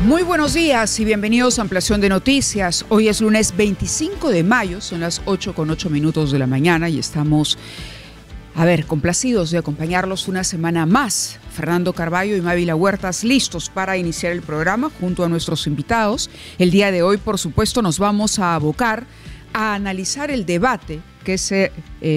Muy buenos días y bienvenidos a Ampliación de Noticias. Hoy es lunes 25 de mayo, son las 8:08 de la mañana y estamos, complacidos de acompañarlos una semana más. Fernando Carballo y Mávila Huertas listos para iniciar el programa junto a nuestros invitados. El día de hoy, por supuesto, nos vamos a abocar a analizar el debate que se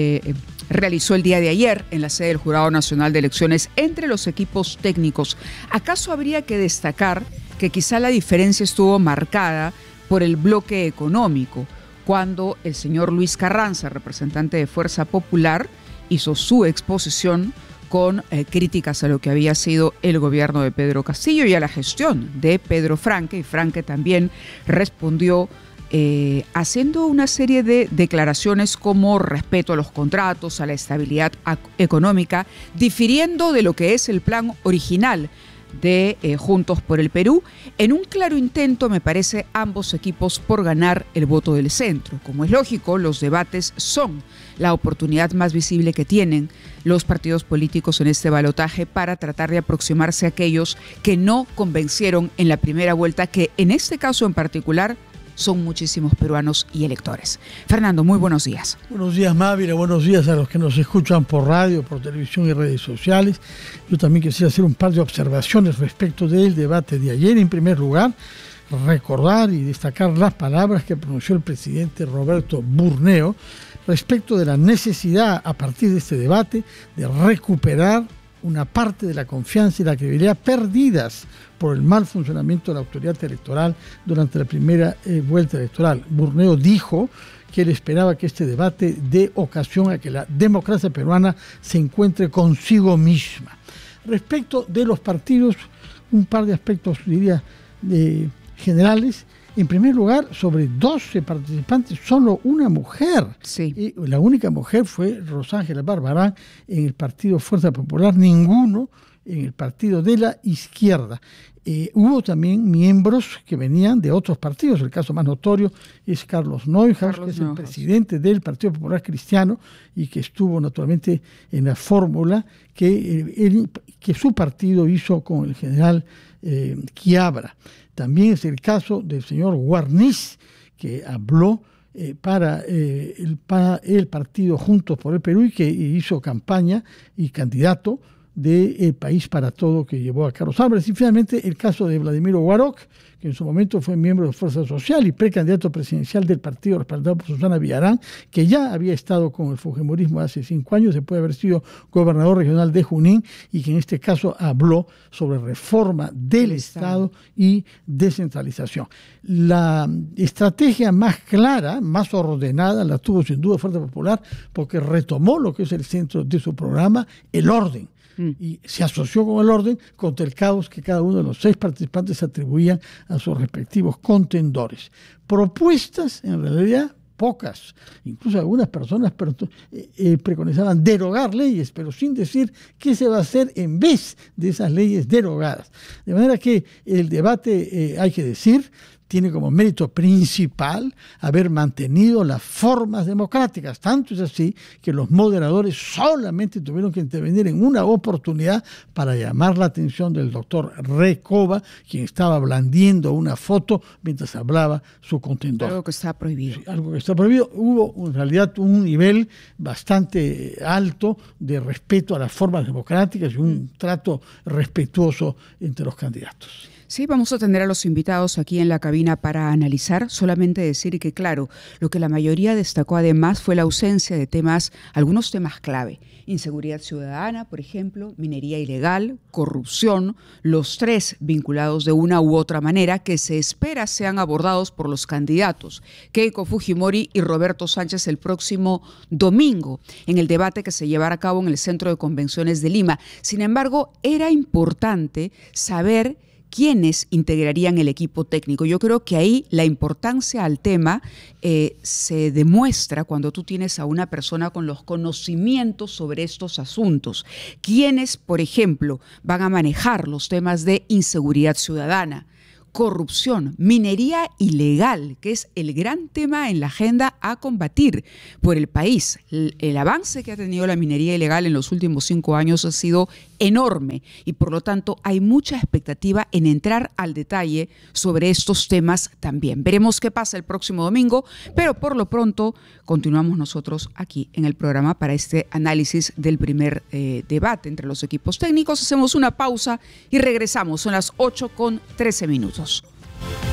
realizó el día de ayer en la sede del Jurado Nacional de Elecciones entre los equipos técnicos. ¿Acaso habría que destacar que quizá la diferencia estuvo marcada por el bloque económico, cuando el señor Luis Carranza, representante de Fuerza Popular, hizo su exposición con críticas a lo que había sido el gobierno de Pedro Castillo y a la gestión de Pedro Franque, y Franque también respondió haciendo una serie de declaraciones como respeto a los contratos, a la estabilidad económica, difiriendo de lo que es el plan original de Juntos por el Perú, en un claro intento, me parece, ambos equipos por ganar el voto del centro. Como es lógico, los debates son la oportunidad más visible que tienen los partidos políticos en este balotaje para tratar de aproximarse a aquellos que no convencieron en la primera vuelta, que en este caso en particular son muchísimos peruanos y electores. Fernando, muy buenos días. Buenos días, Mávila. Buenos días a los que nos escuchan por radio, por televisión y redes sociales. Yo también quisiera hacer un par de observaciones respecto del debate de ayer. En primer lugar, recordar y destacar las palabras que pronunció el presidente Roberto Burneo respecto de la necesidad, a partir de este debate, de recuperar una parte de la confianza y la credibilidad perdidas por el mal funcionamiento de la autoridad electoral durante la primera vuelta electoral. Burneo dijo que él esperaba que este debate dé ocasión a que la democracia peruana se encuentre consigo misma. Respecto de los partidos, un par de aspectos, diría, generales. En primer lugar, sobre 12 participantes, solo una mujer. Sí. Y la única mujer fue Rosángela Barbarán en el partido Fuerza Popular, ninguno en el partido de la izquierda. Hubo también miembros que venían de otros partidos. El caso más notorio es Carlos Neuhaus, que es el presidente del Partido Popular Cristiano y que estuvo naturalmente en la fórmula que su partido hizo con el general Quiabra. También es el caso del señor Guarniz, que habló para el partido Juntos por el Perú y que hizo campaña y candidato de País para Todo, que llevó a Carlos Álvarez. Y finalmente el caso de Vladimiro Guaroc, que en su momento fue miembro de Fuerza Social y precandidato presidencial del partido respaldado por Susana Villarán, que ya había estado con el fujimorismo hace 5 años, después de haber sido gobernador regional de Junín, y que en este caso habló sobre reforma del Estado y descentralización. La estrategia más clara, más ordenada, la tuvo sin duda Fuerza Popular, porque retomó lo que es el centro de su programa, el orden. Y se asoció con el orden contra el caos que cada uno de los 6 participantes atribuían a sus respectivos contendores. Propuestas, en realidad, pocas. Incluso algunas personas preconizaban derogar leyes, pero sin decir qué se va a hacer en vez de esas leyes derogadas. De manera que el debate, hay que decir, tiene como mérito principal haber mantenido las formas democráticas. Tanto es así que los moderadores solamente tuvieron que intervenir en una oportunidad para llamar la atención del doctor Recoba, quien estaba blandiendo una foto mientras hablaba su contendor. Algo que está prohibido. Sí, algo que está prohibido. Hubo en realidad un nivel bastante alto de respeto a las formas democráticas y un trato respetuoso entre los candidatos. Sí, vamos a tener a los invitados aquí en la cabina para analizar. Solamente decir que, claro, lo que la mayoría destacó además fue la ausencia de algunos temas clave. Inseguridad ciudadana, por ejemplo, minería ilegal, corrupción, los 3 vinculados de una u otra manera que se espera sean abordados por los candidatos Keiko Fujimori y Roberto Sánchez el próximo domingo en el debate que se llevará a cabo en el Centro de Convenciones de Lima. Sin embargo, era importante saber quiénes integrarían el equipo técnico. Yo creo que ahí la importancia al tema se demuestra cuando tú tienes a una persona con los conocimientos sobre estos asuntos. ¿Quiénes, por ejemplo, van a manejar los temas de inseguridad ciudadana, corrupción, minería ilegal, que es el gran tema en la agenda a combatir por el país? El avance que ha tenido la minería ilegal en los últimos 5 años ha sido enorme y por lo tanto hay mucha expectativa en entrar al detalle sobre estos temas también. Veremos qué pasa el próximo domingo, pero por lo pronto continuamos nosotros aquí en el programa para este análisis del primer debate entre los equipos técnicos. Hacemos una pausa y regresamos. Son las 8:13.